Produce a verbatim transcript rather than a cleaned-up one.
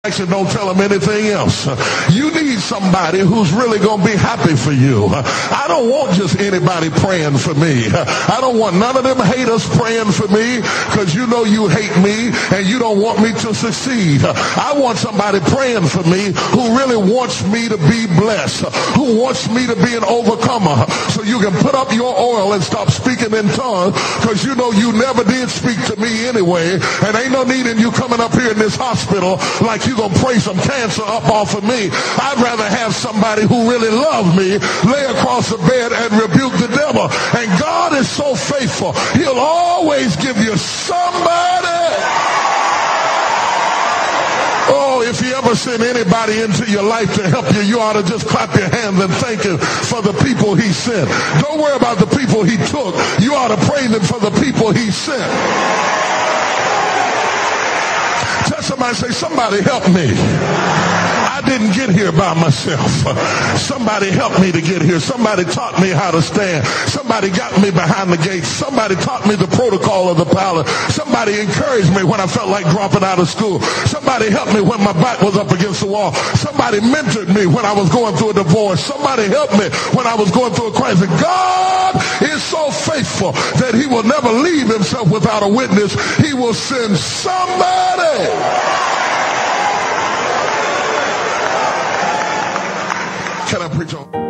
Actually, don't tell them anything else. You need somebody who's really going to be happy for you. I don't want just anybody praying for me. I don't want none of them haters praying for me because you know you hate me and you don't want me to succeed. I want somebody praying for me who really wants me to be blessed, who wants me to be an overcomer, so you can put up your oil and stop speaking in tongues because you know you never did speak to me anyway, and ain't no need in you coming up here in this hospital like you you're going to pray some cancer up off of me. I'd rather have somebody who really loves me lay across the bed and rebuke the devil. And God is so faithful. He'll always give you somebody. Oh, if he ever sent anybody into your life to help you, you ought to just clap your hands and thank him for the people he sent. Don't worry about the people he took. You ought to praise him for the people he sent. Somebody say, somebody help me. I didn't get here by myself. Somebody helped me to get here. Somebody taught me how to stand. Somebody got me behind the gates. Somebody taught me the protocol of the palace. Somebody encouraged me when I felt like dropping out of school. Somebody helped me when my back was up against the wall. Somebody mentored me when I was going through a divorce. Somebody helped me when I was going through a crisis. God is so faithful that he will never leave himself without a witness. He will send somebody. Can I preach on?